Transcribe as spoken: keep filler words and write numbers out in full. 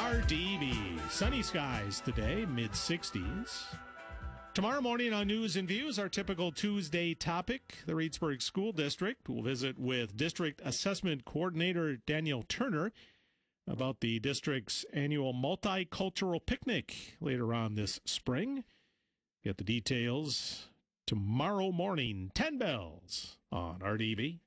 R D B. Sunny skies today, mid sixties. Tomorrow morning on News and Views, our typical Tuesday topic, the Reedsburg School District. We'll visit with District Assessment Coordinator Danielle Turner about the district's annual multicultural picnic later on this spring. Get the details tomorrow morning, ten bells on R D B.